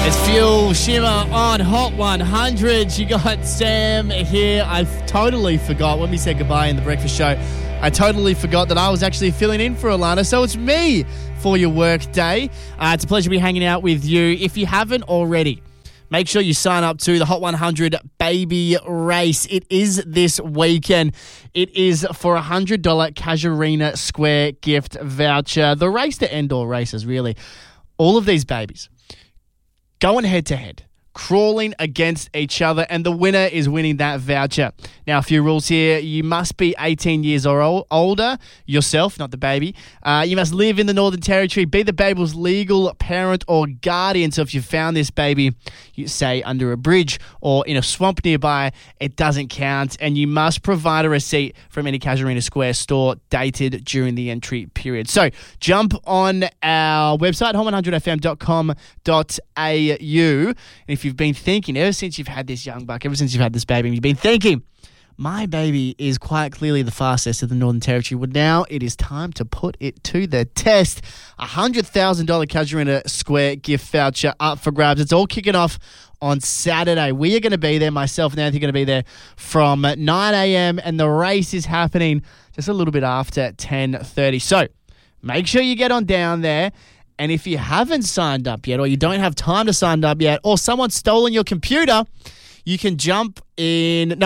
It's Fuel Shimmer on Hot 100. You got Sam here. I totally forgot when we said goodbye in the breakfast show. I totally forgot that I was actually filling in for Alana. So it's me for your work day. It's a pleasure to be hanging out with you. If you haven't already, make sure you sign up to the Hot 100 Baby Race. It is this weekend. It is for a $100 Casuarina Square gift voucher. The race to end all races, really. All of these babies going head-to-head, crawling against each other, and the winner is winning that voucher. Now, a few rules here. You must be 18 years or older, yourself, not the baby. You must live in the Northern Territory, be the baby's legal parent or guardian. So if you found this baby, you say under a bridge or in a swamp nearby, it doesn't count. And you must provide a receipt from any Casuarina Square store dated during the entry period. So jump on our website, hot100fm.com.au. And if you've been thinking, ever since you've had this young buck, ever since you've had this baby, and you've been thinking, my baby is quite clearly the fastest of the Northern Territory. Well, now it is time to put it to the test. A $100,000 Casuarina Square gift voucher up for grabs. It's all kicking off on Saturday. We are going to be there. Myself and Anthony are going to be there from 9 a.m. and the race is happening just a little bit after 10:30. So make sure you get on down there. And if you haven't signed up yet, or you don't have time to sign up yet, or someone's stolen your computer, you can you can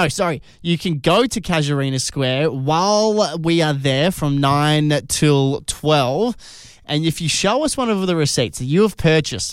go to Casuarina Square while we are there from 9 till 12. And if you show us one of the receipts that you have purchased,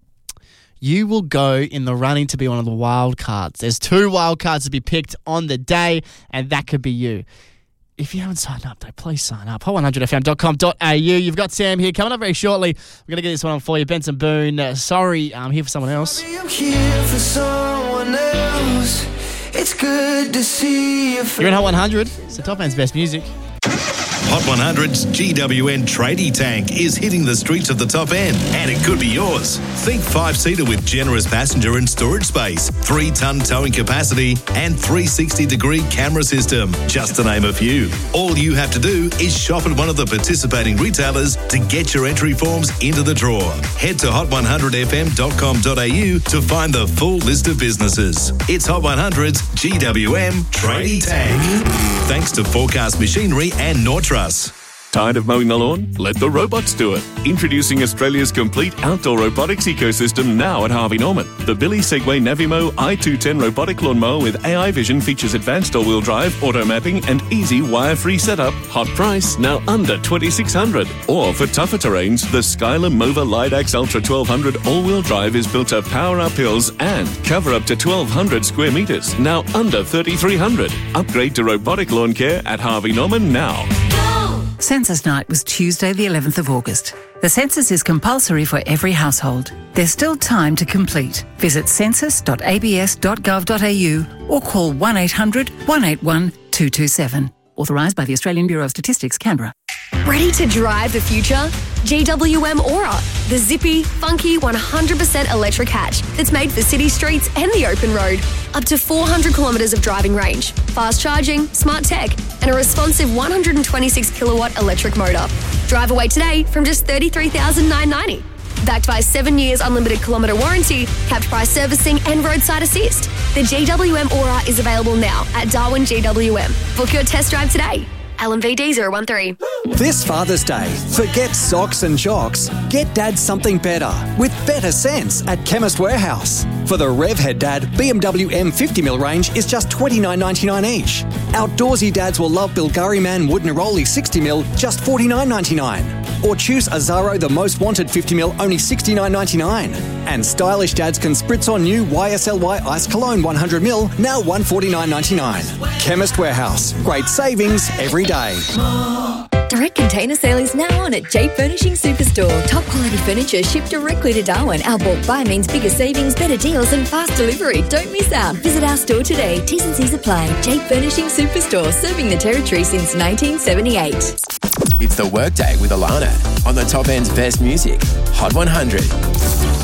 you will go in the running to be one of the wild cards. There's 2 wild cards to be picked on the day, and that could be you. If you haven't signed up, though, please sign up. hot100fm.com.au. You've got Sam here. Coming up very shortly, we're going to get this one on for you. Benson Boone, sorry, I'm here for someone else. I'm here for someone else. It's good to see you. You're in Hot 100. It's the top end's best music. Hot 100's GWN Tradie Tank is hitting the streets of the top end, and it could be yours. Think 5-seater with generous passenger and storage space, 3-ton towing capacity, and 360-degree camera system, just to name a few. All you have to do is shop at one of the participating retailers to get your entry forms into the draw. Head to hot100fm.com.au to find the full list of businesses. It's Hot 100's GWM Tradie Tank. Thanks to Forecast Machinery and Nortrust. Tired of mowing the lawn? Let the robots do it. Introducing Australia's complete outdoor robotics ecosystem now at Harvey Norman. The Billy Segway Navimo i210 robotic lawnmower with AI vision features advanced all-wheel drive, auto mapping, and easy wire-free setup. Hot price, now under $2,600. Or for tougher terrains, the Skyler Mova Lidax Ultra 1200 all-wheel drive is built to power up hills and cover up to 1,200 square metres, now under $3,300. Upgrade to robotic lawn care at Harvey Norman now. Census Night was Tuesday the 11th of August. The census is compulsory for every household. There's still time to complete. Visit census.abs.gov.au or call 1800 181 227. Authorised by the Australian Bureau of Statistics, Canberra. Ready to drive the future? GWM Aura, the zippy, funky 100% electric hatch that's made for city streets and the open road. Up to 400 kilometres of driving range, fast charging, smart tech, and a responsive 126 kilowatt electric motor. Drive away today from just $33,990. Backed by 7 years unlimited kilometre warranty, capped price servicing and roadside assist. The GWM Aura is available now at Darwin GWM. Book your test drive today. LMVD 013. This Father's Day, forget socks and jocks. Get Dad something better with better sense at Chemist Warehouse. For the Revhead Dad, BMW M50mm range is just $29.99 each. Outdoorsy dads will love Bulgari Man Wood Neroli 60mm, just $49.99. Or choose Azaro the Most Wanted 50mm, only $69.99. And stylish dads can spritz on new YSLY Ice Cologne 100ml, now $149.99. Chemist Warehouse, great savings every day. Direct container sale is now on at J Furnishing Superstore. Top quality furniture shipped directly to Darwin. Our bulk buy means bigger savings, better deals and fast delivery. Don't miss out. Visit our store today. T's and C's apply. J Furnishing Superstore, serving the Territory since 1978. It's the Workday with Alana on the top end's best music. Hot 100.